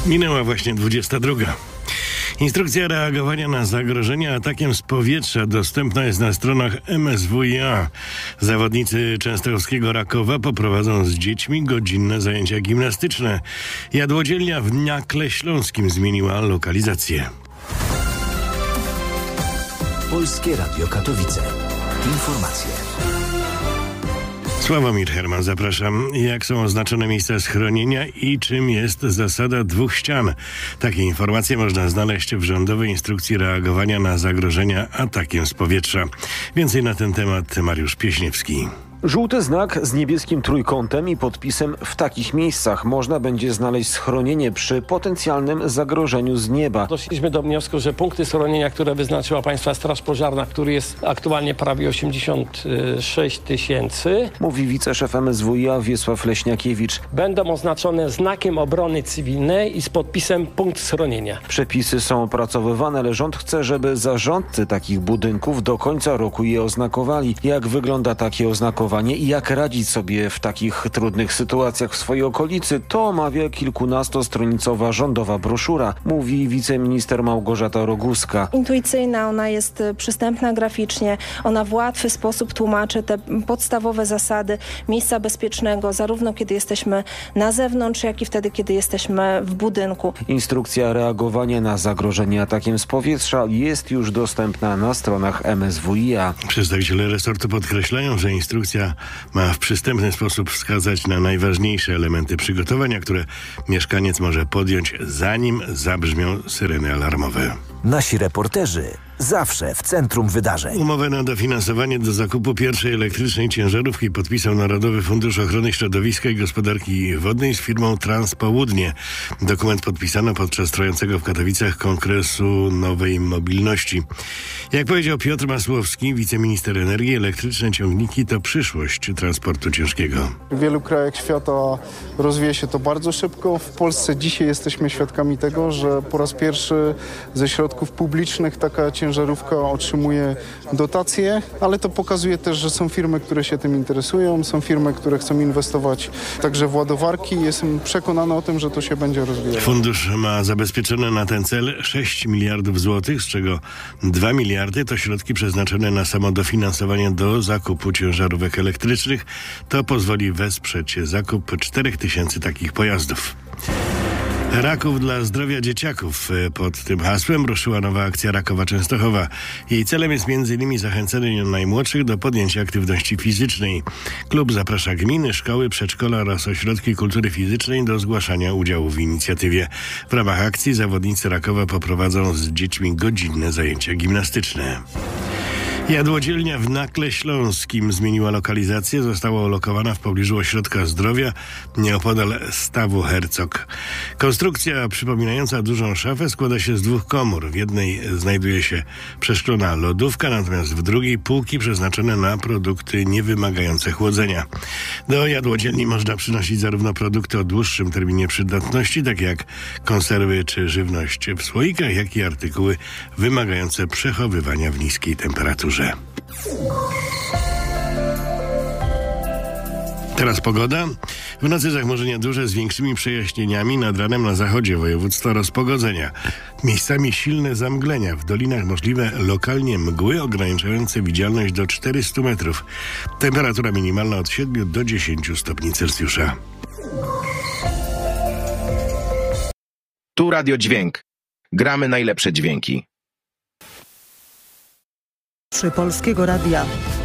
Minęła właśnie 22. Instrukcja reagowania na zagrożenia atakiem z powietrza dostępna jest na stronach MSWiA. Zawodnicy częstochowskiego Rakowa poprowadzą z dziećmi godzinne zajęcia gimnastyczne. Jadłodzielnia w Nakle Śląskim zmieniła lokalizację. Polskie Radio Katowice. Informacje. Sławomir Herman, zapraszam. Jak są oznaczone miejsca schronienia i czym jest zasada 2 ścian? Takie informacje można znaleźć w rządowej instrukcji reagowania na zagrożenia atakiem z powietrza. Więcej na ten temat Mariusz Pieśniewski. Żółty znak z niebieskim trójkątem i podpisem „w takich miejscach” można będzie znaleźć schronienie przy potencjalnym zagrożeniu z nieba. Doszliśmy do wniosku, że punkty schronienia, które wyznaczyła Państwa Straż Pożarna, który jest aktualnie prawie 86 000, mówi wiceszef MSWiA Wiesław Leśniakiewicz. Będą oznaczone znakiem obrony cywilnej i z podpisem punkt schronienia. Przepisy są opracowywane, ale rząd chce, żeby zarządcy takich budynków do końca roku je oznakowali. Jak wygląda takie oznakowanie i jak radzić sobie w takich trudnych sytuacjach w swojej okolicy, to omawia kilkunastostronicowa rządowa broszura, mówi wiceminister Małgorzata Roguska. Intuicyjna, ona jest przystępna graficznie, ona w łatwy sposób tłumaczy te podstawowe zasady miejsca bezpiecznego, zarówno kiedy jesteśmy na zewnątrz, jak i wtedy, kiedy jesteśmy w budynku. Instrukcja reagowania na zagrożenie atakiem z powietrza jest już dostępna na stronach MSWiA. Przedstawiciele resortu podkreślają, że instrukcja ma w przystępny sposób wskazać na najważniejsze elementy przygotowania, które mieszkaniec może podjąć, zanim zabrzmią syreny alarmowe. Nasi reporterzy zawsze w centrum wydarzeń. Umowę na dofinansowanie do zakupu pierwszej elektrycznej ciężarówki podpisał Narodowy Fundusz Ochrony Środowiska i Gospodarki Wodnej z firmą Transpołudnie. Dokument podpisano podczas trwającego w Katowicach Kongresu Nowej Mobilności. Jak powiedział Piotr Masłowski, wiceminister energii, elektryczne ciągniki to przyszłość transportu ciężkiego. W wielu krajach świata rozwija się to bardzo szybko. W Polsce dzisiaj jesteśmy świadkami tego, że po raz pierwszy ze środków publicznych taka ciężarówka otrzymuje dotacje, ale to pokazuje też, że są firmy, które się tym interesują, są firmy, które chcą inwestować także w ładowarki. Jestem przekonany o tym, że to się będzie rozwijało. Fundusz ma zabezpieczone na ten cel 6 miliardów złotych, z czego 2 miliardy to środki przeznaczone na samo dofinansowanie do zakupu ciężarówek elektrycznych. To pozwoli wesprzeć zakup 4000 takich pojazdów. Raków dla zdrowia dzieciaków. Pod tym hasłem ruszyła nowa akcja Rakowa Częstochowa. Jej celem jest m.in. zachęcenie najmłodszych do podjęcia aktywności fizycznej. Klub zaprasza gminy, szkoły, przedszkola oraz ośrodki kultury fizycznej do zgłaszania udziału w inicjatywie. W ramach akcji zawodnicy Rakowa poprowadzą z dziećmi godzinne zajęcia gimnastyczne. Jadłodzielnia w Nakle Śląskim zmieniła lokalizację. Została ulokowana w pobliżu ośrodka zdrowia nieopodal stawu Hercog. Konstrukcja przypominająca dużą szafę składa się z 2 komór. W jednej znajduje się przeszklona lodówka, natomiast w drugiej półki przeznaczone na produkty niewymagające chłodzenia. Do jadłodzielni można przynosić zarówno produkty o dłuższym terminie przydatności, takie jak konserwy czy żywność w słoikach, jak i artykuły wymagające przechowywania w niskiej temperaturze. Teraz pogoda. W nocy zachmurzenia duże z większymi przejaśnieniami. Nad ranem na zachodzie województwa rozpogodzenia. Miejscami silne zamglenia. W dolinach możliwe lokalnie mgły ograniczające widzialność do 400 metrów. Temperatura minimalna od 7 do 10 stopni Celsjusza. Tu Radio Dźwięk. Gramy najlepsze dźwięki. Polskiego Radia.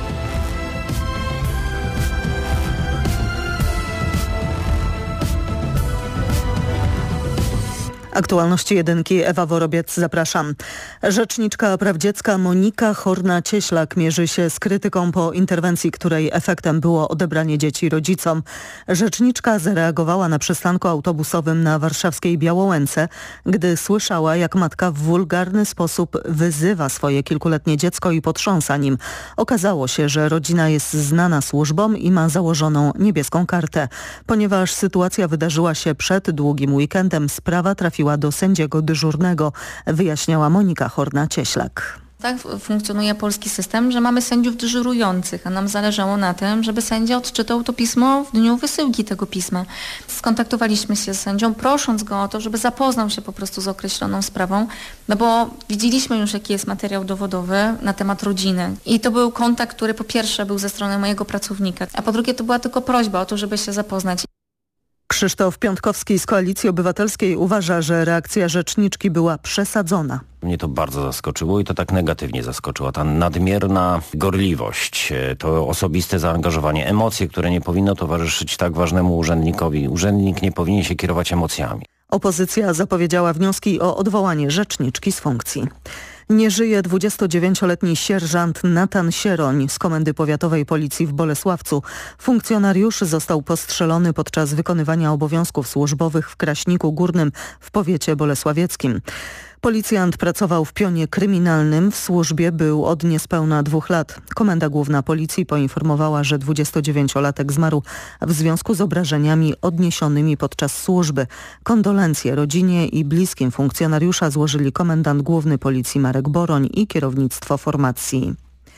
Aktualności jedynki, Ewa Worobiec, zapraszam. Rzeczniczka praw dziecka Monika Horna-Cieślak mierzy się z krytyką po interwencji, której efektem było odebranie dzieci rodzicom. Rzeczniczka zareagowała na przystanku autobusowym na warszawskiej Białołęce, gdy słyszała, jak matka w wulgarny sposób wyzywa swoje kilkuletnie dziecko i potrząsa nim. Okazało się, że rodzina jest znana służbom i ma założoną niebieską kartę. Ponieważ sytuacja wydarzyła się przed długim weekendem, sprawa trafiła do sędziego dyżurnego, wyjaśniała Monika Horna-Cieślak. Tak funkcjonuje polski system, że mamy sędziów dyżurujących, a nam zależało na tym, żeby sędzia odczytał to pismo w dniu wysyłki tego pisma. Skontaktowaliśmy się z sędzią, prosząc go o to, żeby zapoznał się po prostu z określoną sprawą, no bo widzieliśmy już, jaki jest materiał dowodowy na temat rodziny. I to był kontakt, który po pierwsze był ze strony mojego pracownika, a po drugie to była tylko prośba o to, żeby się zapoznać. Krzysztof Piątkowski z Koalicji Obywatelskiej uważa, że reakcja rzeczniczki była przesadzona. Mnie to bardzo zaskoczyło i to tak negatywnie zaskoczyło. Ta nadmierna gorliwość, to osobiste zaangażowanie, emocje, które nie powinno towarzyszyć tak ważnemu urzędnikowi. Urzędnik nie powinien się kierować emocjami. Opozycja zapowiedziała wnioski o odwołanie rzeczniczki z funkcji. Nie żyje 29-letni sierżant Natan Sieroń z Komendy Powiatowej Policji w Bolesławcu. Funkcjonariusz został postrzelony podczas wykonywania obowiązków służbowych w Kraśniku Górnym w powiecie bolesławieckim. Policjant pracował w pionie kryminalnym, w służbie był od niespełna 2 lat. Komenda Główna Policji poinformowała, że 29-latek zmarł w związku z obrażeniami odniesionymi podczas służby. Kondolencje rodzinie i bliskim funkcjonariusza złożyli komendant Główny Policji Marek Boroń i kierownictwo formacji.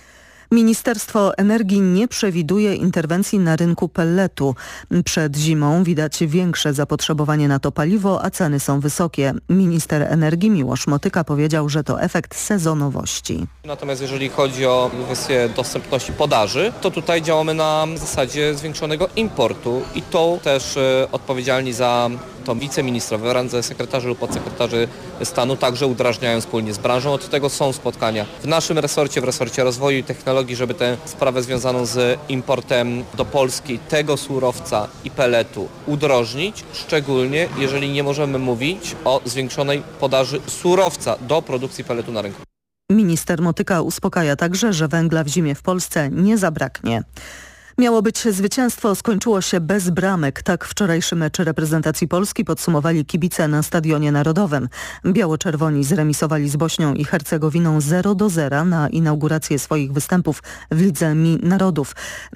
Ministerstwo Energii nie przewiduje interwencji na rynku pelletu. Przed zimą widać większe zapotrzebowanie na to paliwo, a ceny są wysokie. Minister energii Miłosz Motyka powiedział, że to efekt sezonowości. Natomiast jeżeli chodzi o kwestię dostępności podaży, to tutaj działamy na zasadzie zwiększonego importu i to też odpowiedzialni za to wiceministrowie w randze sekretarzy lub podsekretarzy stanu także udrażniają wspólnie z branżą. Od tego są spotkania w naszym resorcie, w resorcie rozwoju i technologii, żeby tę sprawę związaną z importem do Polski tego surowca i pelletu udrożnić, szczególnie jeżeli nie możemy mówić o zwiększonej podaży surowca do produkcji pelletu na rynku. Minister Motyka uspokaja także, że węgla w zimie w Polsce nie zabraknie. Miało być zwycięstwo, skończyło się bez bramek. Tak wczorajszy mecz reprezentacji Polski podsumowali kibice na Stadionie Narodowym. Biało-czerwoni zremisowali z Bośnią i Hercegowiną 0-0 na inaugurację swoich występów w Lidze Narodów.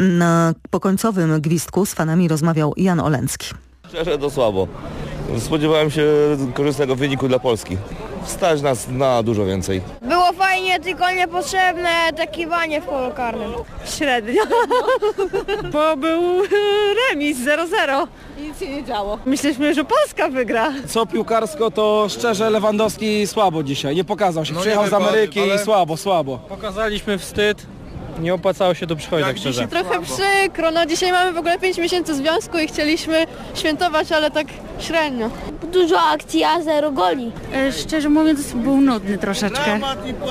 Na pokońcowym gwizdku z fanami rozmawiał Jan Olencki. Szczerze to słabo. Spodziewałem się korzystnego wyniku dla Polski. Stać nas na dużo więcej. Było fajnie, tylko niepotrzebne takiwanie w polu karnym. Średnio. Bo był remis 0-0. Nic się nie działo. Myśleliśmy, że Polska wygra. Co piłkarsko, to szczerze Lewandowski słabo dzisiaj. Nie pokazał się. Przyjechał z Ameryki i słabo. Pokazaliśmy wstyd. Nie opłacało się tu przychodzić, tak szczerze. Trochę przykro, no dzisiaj mamy w ogóle 5 miesięcy związku i chcieliśmy świętować, ale tak średnio. Dużo akcji, a 0 goli. Szczerze mówiąc, był nudny troszeczkę.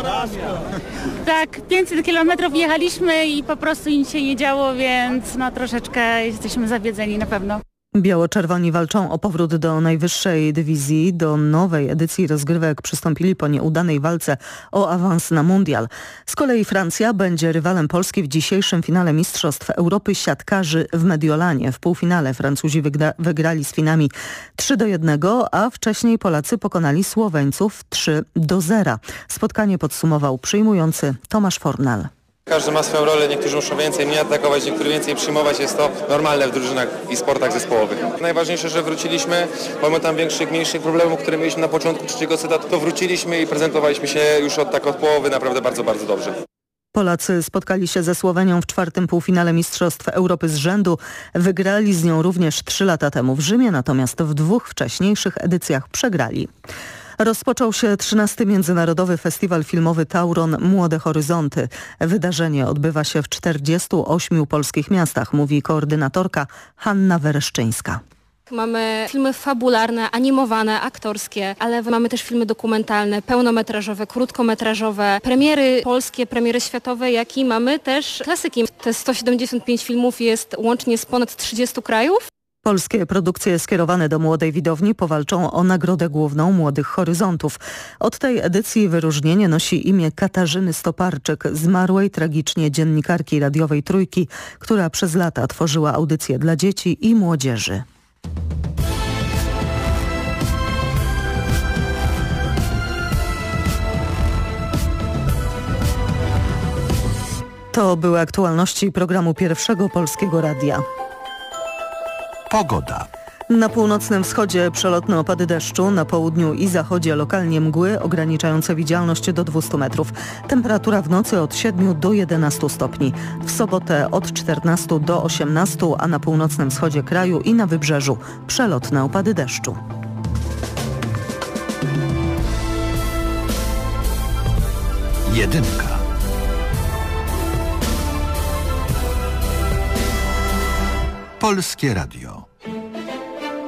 Tak, 500 kilometrów jechaliśmy i po prostu nic się nie działo, więc no troszeczkę jesteśmy zawiedzeni na pewno. Biało-czerwoni walczą o powrót do najwyższej dywizji. Do nowej edycji rozgrywek przystąpili po nieudanej walce o awans na mundial. Z kolei Francja będzie rywalem Polski w dzisiejszym finale Mistrzostw Europy siatkarzy w Mediolanie. W półfinale Francuzi wygrali z Finami 3-1, a wcześniej Polacy pokonali Słoweńców 3-0. Spotkanie podsumował przyjmujący Tomasz Fornal. Każdy ma swoją rolę, niektórzy muszą więcej mnie atakować, niektórzy więcej przyjmować. Jest to normalne w drużynach i sportach zespołowych. Najważniejsze, że wróciliśmy, pomimo tam większych, mniejszych problemów, które mieliśmy na początku trzeciego seta, to wróciliśmy i prezentowaliśmy się już od połowy naprawdę bardzo, bardzo dobrze. Polacy spotkali się ze Słowenią w 4. półfinale Mistrzostw Europy z rzędu. Wygrali z nią również 3 lata temu w Rzymie, natomiast w 2 wcześniejszych edycjach przegrali. Rozpoczął się 13. Międzynarodowy Festiwal Filmowy Tauron Młode Horyzonty. Wydarzenie odbywa się w 48 polskich miastach, mówi koordynatorka Hanna Wereszczyńska. Mamy filmy fabularne, animowane, aktorskie, ale mamy też filmy dokumentalne, pełnometrażowe, krótkometrażowe, premiery polskie, premiery światowe, jak i mamy też klasyki. Te 175 filmów jest łącznie z ponad 30 krajów. Polskie produkcje skierowane do młodej widowni powalczą o Nagrodę Główną Młodych Horyzontów. Od tej edycji wyróżnienie nosi imię Katarzyny Stoparczyk, zmarłej tragicznie dziennikarki radiowej Trójki, która przez lata tworzyła audycje dla dzieci i młodzieży. To były aktualności programu Pierwszego Polskiego Radia. Pogoda. Na północnym wschodzie przelotne opady deszczu, na południu i zachodzie lokalnie mgły ograniczające widzialność do 200 metrów. Temperatura w nocy od 7 do 11 stopni. W sobotę od 14 do 18, a na północnym wschodzie kraju i na wybrzeżu przelotne opady deszczu. Jedynka. Polskie Radio.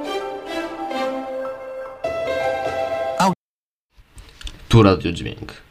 Tu Radio Dźwięk.